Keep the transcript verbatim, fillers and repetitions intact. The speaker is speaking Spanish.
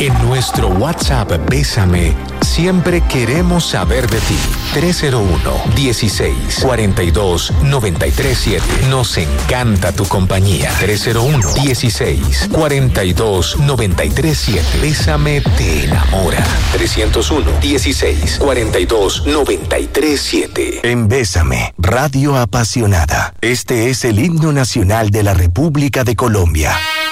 En nuestro WhatsApp Bésame, siempre queremos saber de ti. tres cero uno, dieciséis, cuarenta y dos, noventa y tres siete. Nos encanta tu compañía. tres cero uno, dieciséis, cuarenta y dos, noventa y tres siete. Bésame te enamora. trescientos uno, dieciséis, cuarenta y dos, noventa y tres siete. En Bésame, Radio Apasionada. Este es el himno nacional de la República de Colombia.